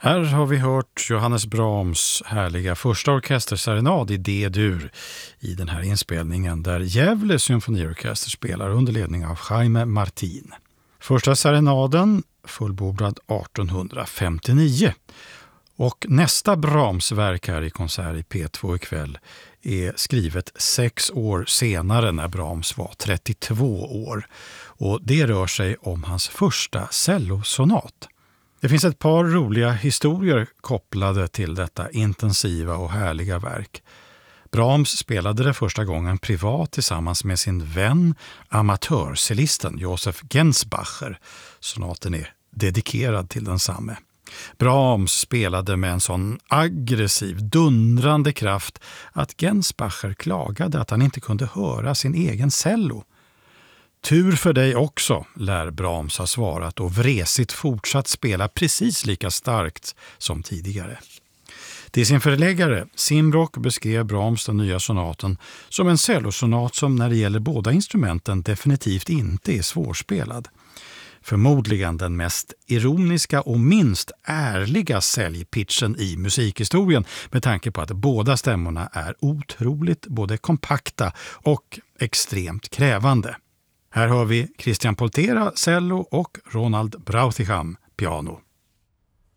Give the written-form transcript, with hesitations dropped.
Här har vi hört Johannes Brahms härliga första orkesterserenad i D-dur i den här inspelningen där Gävle symfoniorkester spelar under ledning av Jaime Martin. Första serenaden fullbordad 1859. Och nästa Brahms-verk här i konsert i P2 ikväll är skrivet 6 år senare när Brahms var 32 år. Och det rör sig om hans första cellosonat. Det finns ett par roliga historier kopplade till detta intensiva och härliga verk. Brahms spelade det första gången privat tillsammans med sin vän, amatörcellisten Josef Gensbacher. Sonaten är dedikerad till densamme. Brahms spelade med en sån aggressiv, dundrande kraft att Gensbacher klagade att han inte kunde höra sin egen cello. Tur för dig också, lär Brahms ha svarat och vresigt fortsatt spela precis lika starkt som tidigare. Till sin förläggare, Simrock, beskrev Brahms den nya sonaten som en cellosonat som när det gäller båda instrumenten definitivt inte är svårspelad. Förmodligen den mest ironiska och minst ärliga säljpitchen i musikhistorien med tanke på att båda stämmorna är otroligt både kompakta och extremt krävande. Här hör vi Christian Poltera cello och Ronald Brautigam piano.